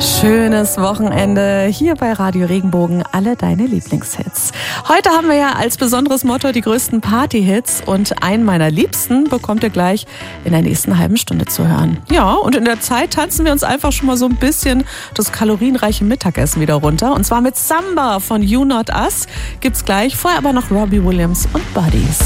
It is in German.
Schönes Wochenende hier bei Radio Regenbogen, alle deine Lieblingshits. Heute haben wir ja als besonderes Motto die größten Party-Hits und einen meiner Liebsten bekommt ihr gleich in der nächsten halben Stunde zu hören. Ja, und in der Zeit tanzen wir uns einfach schon mal so ein bisschen das kalorienreiche Mittagessen wieder runter. Und zwar mit Samba von You Not Us gibt's gleich, vorher aber noch Robbie Williams und Buddies.